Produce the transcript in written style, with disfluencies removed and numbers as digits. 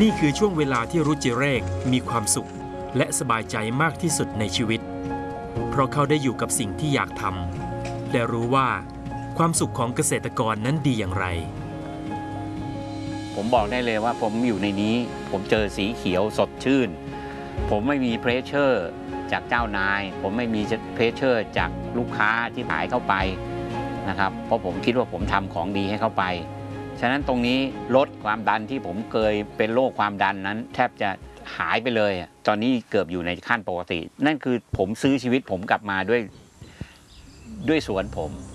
นี่คือช่วงเวลาที่รุจิเรกมีความสุขและสบายใจมากที่สุดในชีวิตเพราะเขาได้อยู่กับสิ่งที่อยากทำและรู้ว่าความสุขของเกษตรกรนั้นดีอย่างไรผมบอกได้เลยว่าผมอยู่ในนี้ผมเจอสีเขียวสดชื่นผมไม่มีเพรสเชอร์จากเจ้านายผมไม่มีเพรสเชอร์จากลูกค้าที่ขายเข้าไปนะครับเพราะผมคิดว่าผมทำของดีให้เขาไปฉะนั้นตรงนี้ลดความดันที่ผมเคยเป็นโรคความดันนั้นแทบจะหายไปเลยตอนนี้เกือบอยู่ในขั้นปกตินั่นคือผมซื้อชีวิตผมกลับมาด้วยสวนผม